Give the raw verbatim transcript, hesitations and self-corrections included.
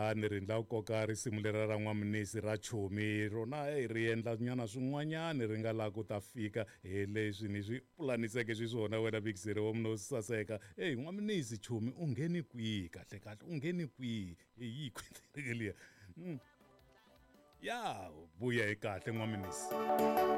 laha ni ri ndla koka risimu lera ra n'waminisi ra chomi rona hi ri endla nyana swin'wanyana ri nga la ku ta fika hi leswi ni swi pulaniseke swiswona wena Big Zero wa mno saseka hey n'waminisi chomi u ngheni kwihi kahle kahle u ngheni kwihi hi kwini liya ya vuya hi kahle n'waminisi